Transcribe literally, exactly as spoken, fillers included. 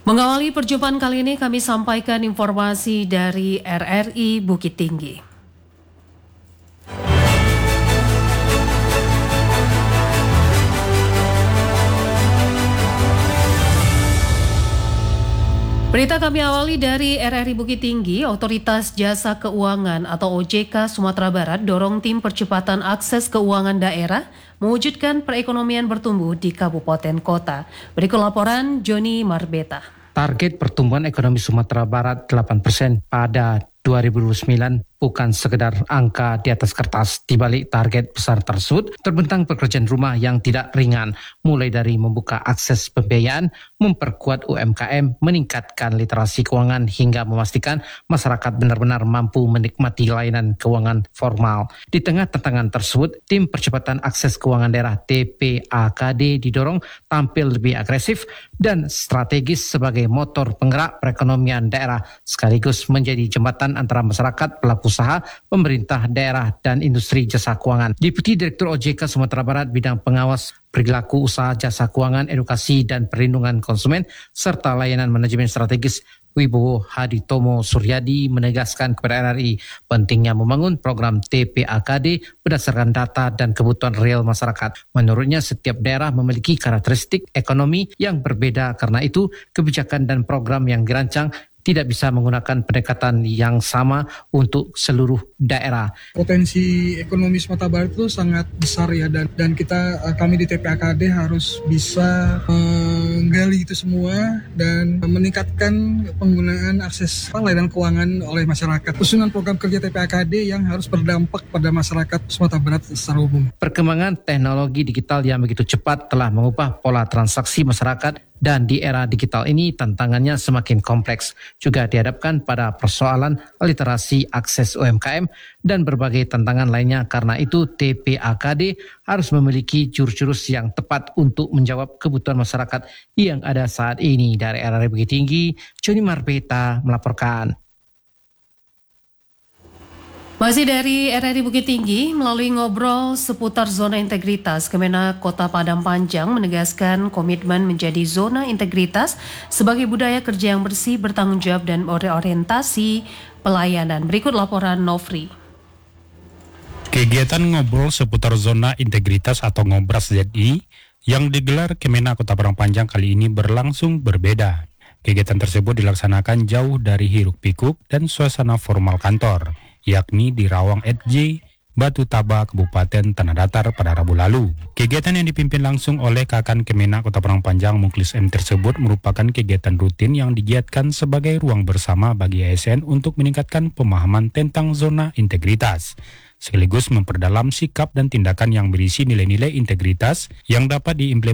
Mengawali perjumpaan kali ini kami sampaikan informasi dari R R I Bukit Tinggi. Berita kami awali dari R R I Bukit Tinggi. Otoritas Jasa Keuangan atau O J K Sumatera Barat dorong tim percepatan akses keuangan daerah mewujudkan perekonomian bertumbuh di kabupaten kota. Berikut laporan Joni Marbeta. Target pertumbuhan ekonomi Sumatera Barat delapan persen pada dua ribu dua puluh sembilan bukan sekedar angka di atas kertas. Di balik target besar tersebut terbentang pekerjaan rumah yang tidak ringan, mulai dari membuka akses pembiayaan, memperkuat U M K M, meningkatkan literasi keuangan hingga memastikan masyarakat benar-benar mampu menikmati layanan keuangan formal. Di tengah tantangan tersebut, tim percepatan akses keuangan daerah T P A K D didorong tampil lebih agresif dan strategis sebagai motor penggerak perekonomian daerah sekaligus menjadi jembatan antara masyarakat, pelaku usaha, pemerintah daerah, dan industri jasa keuangan. Deputi Direktur O J K Sumatera Barat bidang pengawas perilaku usaha jasa keuangan, edukasi dan perlindungan konsumen, serta layanan manajemen strategis Wibowo Haditomo Suryadi menegaskan kepada R R I pentingnya membangun program T P A K D berdasarkan data dan kebutuhan real masyarakat. Menurutnya setiap daerah memiliki karakteristik ekonomi yang berbeda, karena itu kebijakan dan program yang dirancang tidak bisa menggunakan pendekatan yang sama untuk seluruh daerah. Potensi ekonomi Sumatera Barat itu sangat besar ya, dan dan kita kami di T P A K D harus bisa menggali itu semua dan meningkatkan penggunaan akses layanan keuangan oleh masyarakat. Susunan program kerja T P A K D yang harus berdampak pada masyarakat Sumatera Barat secara umum. Perkembangan teknologi digital yang begitu cepat telah mengubah pola transaksi masyarakat, dan di era digital ini tantangannya semakin kompleks. Juga dihadapkan pada persoalan literasi, akses U M K M, dan berbagai tantangan lainnya. Karena itu T P A K D harus memiliki jurus-jurus yang tepat untuk menjawab kebutuhan masyarakat yang ada saat ini. Dari R R I Bukit Tinggi, Joni Marbeta melaporkan. Masih dari R R I Bukit Tinggi, melalui ngobrol seputar zona integritas, Kemenak Kota Padang Panjang menegaskan komitmen menjadi zona integritas sebagai budaya kerja yang bersih, bertanggung jawab, dan berorientasi pelayanan. Berikut laporan Nofri. Kegiatan ngobrol seputar zona integritas atau Ngobras Z I yang digelar Kemenak Kota Padang Panjang kali ini berlangsung berbeda. Kegiatan tersebut dilaksanakan jauh dari hiruk-pikuk dan suasana formal kantor, yakni di Rawang F J, Batu Taba, Kabupaten Tanah Datar pada Rabu lalu. Kegiatan yang dipimpin langsung oleh Kakan Kemenak Kota Padang Panjang Muklis M tersebut merupakan kegiatan rutin yang digiatkan sebagai ruang bersama bagi A S N untuk meningkatkan pemahaman tentang zona integritas, sekaligus memperdalam sikap dan tindakan yang berisi nilai-nilai integritas yang dapat diimplementasikan